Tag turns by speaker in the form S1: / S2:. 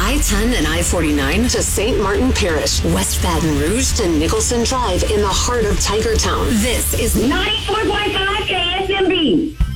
S1: I-10 and I-49 to St. Martin Parish, West Baton Rouge to Nicholson Drive in the heart of Tigertown. This is
S2: 94.5 KSMB.